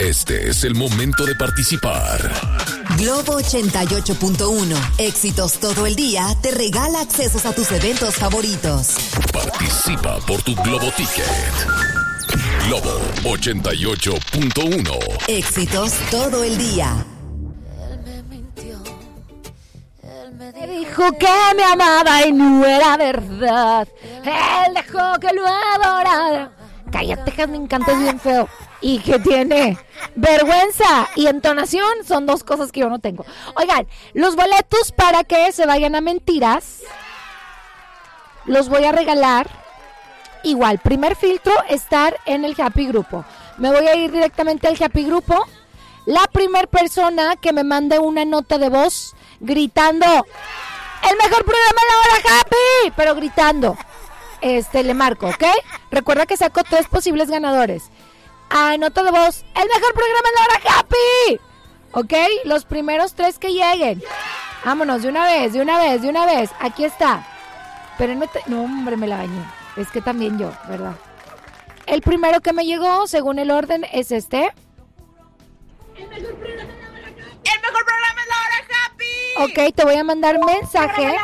Este es el momento de participar. Globo 88.1. Éxitos todo el día te regala accesos a tus eventos favoritos. Participa por tu Globo Ticket. Globo 88.1. Éxitos todo el día. Él me mintió. Él Me dijo que me amaba y no era verdad. Él dejó que lo adorara. Cállate, Jasmine, cantas bien feo. ¿Y qué tiene? Vergüenza y entonación son dos cosas que yo no tengo. Oigan, los boletos para que se vayan a Mentiras los voy a regalar. Igual, primer filtro, estar en el Happy Grupo. Me voy a ir directamente al Happy Grupo. La primer persona que me mande una nota de voz gritando ¡el mejor programa de la hora, Happy! Pero gritando, le marco, ¿ok? Recuerda que saco 3 posibles ganadores. Nota de voz, ¡el mejor programa de la hora, Happy! ¿Ok? Los primeros 3 que lleguen. Vámonos, de una vez. Aquí está. Espérenme, no, hombre, me la bañé. Es que también yo, ¿verdad? El primero que me llegó, según el orden, es este. El mejor programa de la hora, Happy. Ok, te voy a mandar mensaje.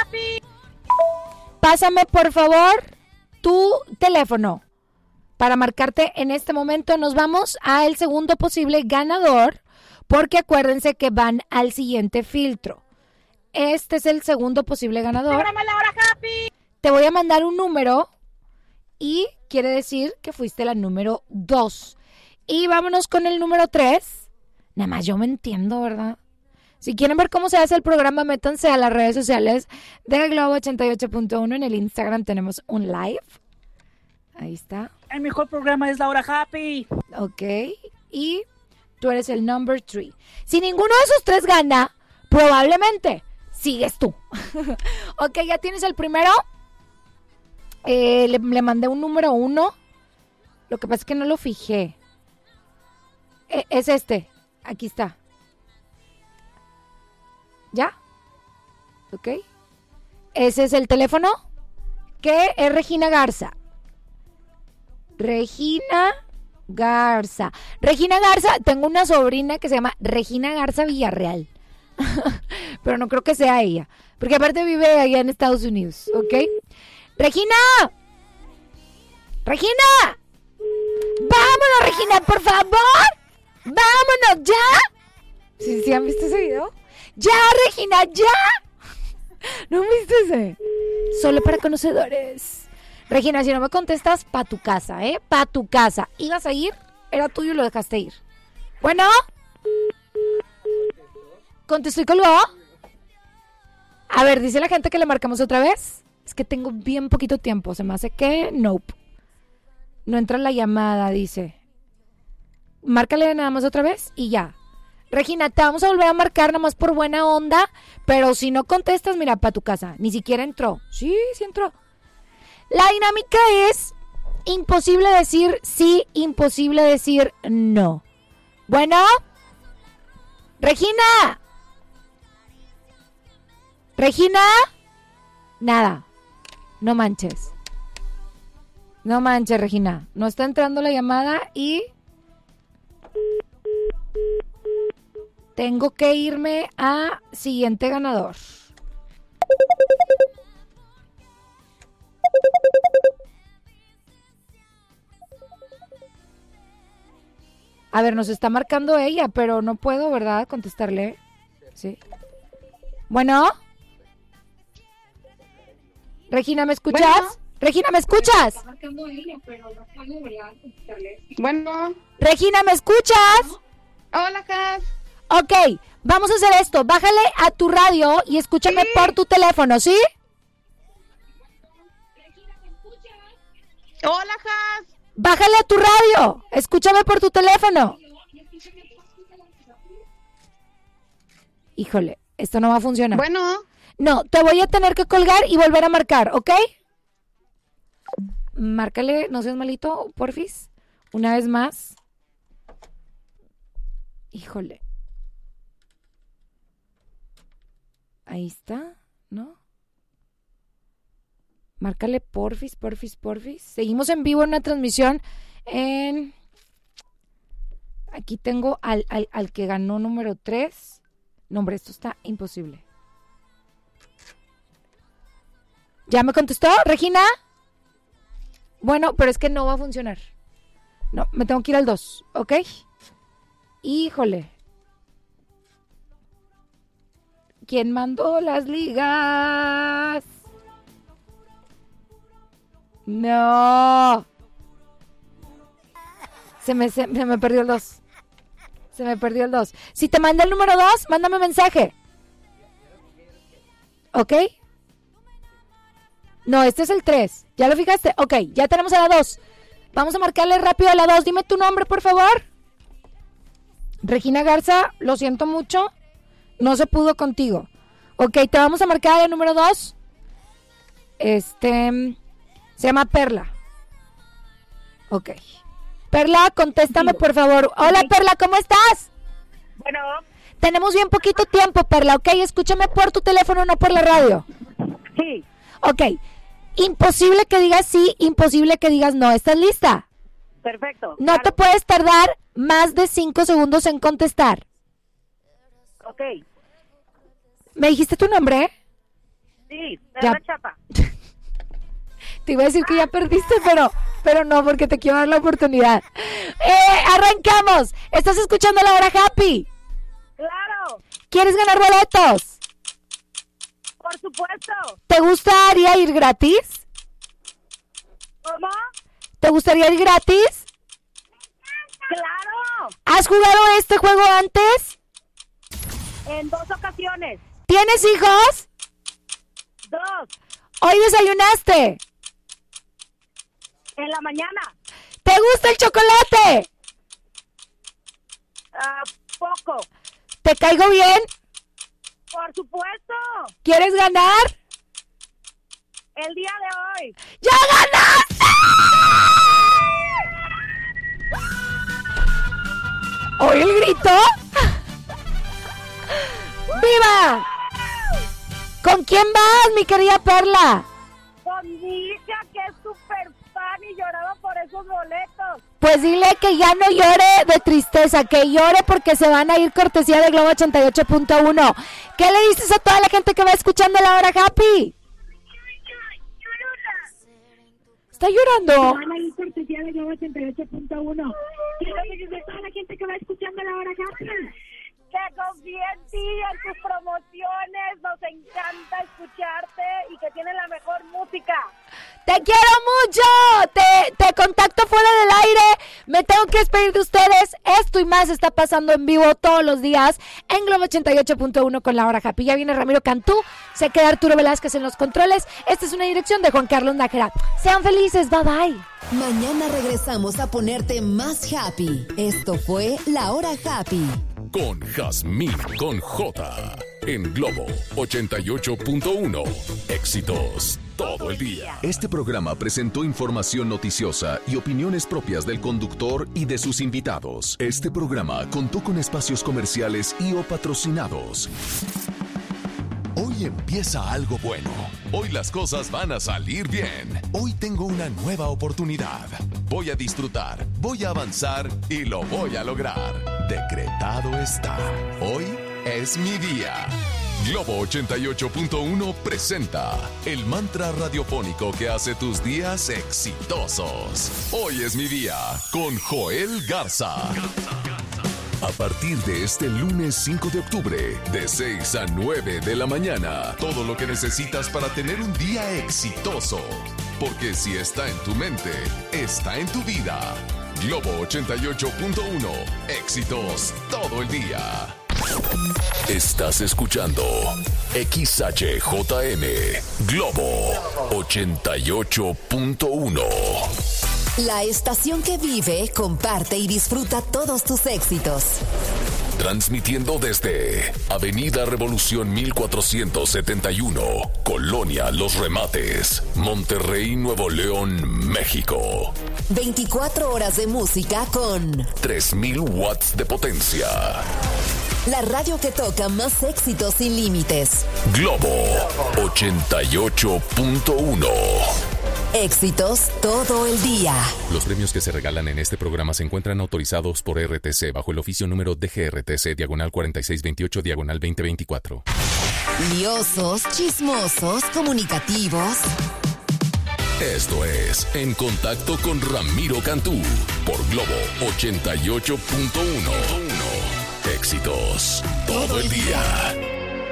Pásame, por favor, tu teléfono para marcarte en este momento. Nos vamos al segundo posible ganador, porque acuérdense que van al siguiente filtro. Este es el segundo posible ganador. Te voy a mandar un número y quiere decir que fuiste la número 2. Y vámonos con el número 3. Nada más yo me entiendo, ¿verdad? Si quieren ver cómo se hace el programa, métanse a las redes sociales de Globo 88.1. En el Instagram tenemos un live. Ahí está. El mejor programa es la hora, Happy. Ok. Y tú eres el number 3. Si ninguno de esos 3 gana, probablemente sigues tú. Ok, ya tienes el primero. Le mandé un número 1. Lo que pasa es que no lo fijé. Es este. Aquí está. ¿Ya? Ok. Ese es el teléfono. Que es Regina Garza. Regina Garza, tengo una sobrina que se llama Regina Garza Villarreal. Pero no creo que sea ella, porque aparte vive allá en Estados Unidos, ¿ok? ¡Regina! ¡Vámonos, Regina, por favor! ¡Vámonos, ya! ¿Sí han visto ese video? ¡Ya, Regina, ya! ¿No han visto ese? Solo para conocedores. Regina, si no me contestas, pa' tu casa, ¿eh? Pa' tu casa. ¿Ibas a ir? Era tuyo y lo dejaste ir. Bueno. ¿Contestó y colgó? A ver, dice la gente que le marcamos otra vez. Es que tengo bien poquito tiempo. Se me hace que nope. No entra la llamada, dice. Márcale nada más otra vez y ya. Regina, te vamos a volver a marcar nada más por buena onda. Pero si no contestas, mira, pa' tu casa. Ni siquiera entró. Sí entró. La dinámica es imposible decir sí, imposible decir no. Bueno, Regina, nada, no manches, Regina, no está entrando la llamada y tengo que irme a siguiente ganador. A ver, nos está marcando ella, pero no puedo, ¿verdad? Contestarle. Sí. Bueno. Regina, ¿me escuchas? Bueno. Regina, ¿me escuchas? Está marcando ella, pero no puedo, ¿verdad? Contestarle. Bueno. Regina, ¿me escuchas? Hola, Cas. Ok, vamos a hacer esto. Bájale a tu radio y escúchame por tu teléfono, ¿sí? Regina, ¿me escuchas? Hola, Cas. Bájale a tu radio. Escúchame por tu teléfono. Híjole, esto no va a funcionar. Bueno. No, te voy a tener que colgar y volver a marcar, ¿ok? Márcale, no seas malito, porfis. Una vez más. Híjole. Ahí está, ¿no? Márcale, porfis. Seguimos en vivo en una transmisión en... Aquí tengo al que ganó número 3. No, hombre, esto está imposible. ¿Ya me contestó, Regina? Bueno, pero es que no va a funcionar. No, me tengo que ir al 2, ¿ok? Híjole. ¿Quién mandó las ligas? No. Se me perdió el 2. Se me perdió el 2. Si te manda el número 2, mándame mensaje. ¿Ok? No, este es el 3. ¿Ya lo fijaste? Ok, ya tenemos a la 2. Vamos a marcarle rápido a la 2. Dime tu nombre, por favor. Regina Garza, lo siento mucho. No se pudo contigo. Ok, te vamos a marcar el número 2. Se llama Perla. Ok. Perla, contéstame, por favor. Hola, Perla, ¿cómo estás? Bueno. Tenemos bien poquito tiempo, Perla, ok. Escúchame por tu teléfono, no por la radio. Sí. Ok. Imposible que digas sí, imposible que digas no. ¿Estás lista? Perfecto. No te puedes tardar más de 5 segundos en contestar. Ok. ¿Me dijiste tu nombre? Sí, Ya. Chapa. Te iba a decir que ya perdiste, pero no, porque te quiero dar la oportunidad. Arrancamos. ¿Estás escuchando La Hora Happy? Claro. ¿Quieres ganar boletos? Por supuesto. ¿Te gustaría ir gratis? ¿Cómo? ¿Te gustaría ir gratis? Claro. ¿Has jugado este juego antes? En 2 ocasiones. ¿Tienes hijos? 2. ¿Hoy desayunaste? En la mañana. ¿Te gusta el chocolate? Poco. ¿Te caigo bien? Por supuesto. ¿Quieres ganar? El día de hoy. ¡Ya ganaste! ¿Oye el grito? ¡Viva! ¿Con quién vas, mi querida Perla? Con mi hija, que es súper fan y lloraba por esos boletos. Pues dile que ya no llore de tristeza, que llore porque se van a ir cortesía de Globo 88.1. ¿Qué le dices a toda la gente que va escuchando La Hora Happy? ¿Está llorando? Van a ir cortesía de Globo 88.1. ¿Qué le dices a toda la gente que va escuchando La Hora Happy? Que confíe en ti, en tus promociones. Nos encanta escucharte y que tienen la mejor música. ¡Te quiero mucho! Te contacto fuera del aire. Me tengo que despedir de ustedes. Esto y más está pasando en vivo todos los días en Globo 88.1 con La Hora Happy. Ya viene Ramiro Cantú. Se queda Arturo Velázquez en los controles. Esta es una dirección de Juan Carlos Nájera. Sean felices. Bye, bye. Mañana regresamos a ponerte más happy. Esto fue La Hora Happy. Con Jazmín con J. En Globo 88.1. Éxitos todo el día. Este programa presentó información noticiosa y opiniones propias del conductor y de sus invitados. Este programa contó con espacios comerciales y o patrocinados. Hoy empieza algo bueno. Hoy las cosas van a salir bien. Hoy tengo una nueva oportunidad. Voy a disfrutar, voy a avanzar y lo voy a lograr. Decretado está. Hoy es mi día. Globo 88.1 presenta el mantra radiofónico que hace tus días exitosos. Hoy es mi día con Joel Garza. A partir de este lunes 5 de octubre, de 6 a 9 de la mañana, todo lo que necesitas para tener un día exitoso. Porque si está en tu mente, está en tu vida. Globo 88.1, éxitos todo el día. Estás escuchando XHJM, Globo 88.1. La estación que vive, comparte y disfruta todos tus éxitos. Transmitiendo desde Avenida Revolución 1471, Colonia Los Remates, Monterrey, Nuevo León, México. 24 horas de música con 3000 watts de potencia. La radio que toca más éxitos sin límites. Globo 88.1. Éxitos todo el día. Los premios que se regalan en este programa se encuentran autorizados por RTC bajo el oficio número DGRTC /4628/2024. Liosos, chismosos, comunicativos. Esto es En Contacto con Ramiro Cantú por Globo 88.1. Éxitos todo el día.